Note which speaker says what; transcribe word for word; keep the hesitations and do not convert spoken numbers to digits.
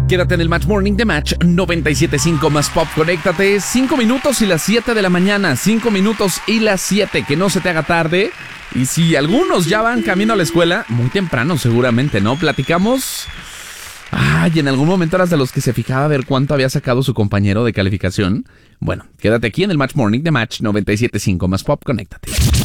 Speaker 1: Quédate en el Match Morning de Match noventa y siete punto cinco más Pop. Conéctate, cinco minutos y las siete de la mañana. cinco minutos y las siete, que no se te haga tarde. Y si algunos ya van camino a la escuela, muy temprano seguramente, ¿no? Platicamos... Ay, en algún momento eras de los que se fijaba a ver cuánto había sacado su compañero de calificación. Bueno, quédate aquí en el Match Morning de Match noventa y siete punto cinco más Pop. Conéctate.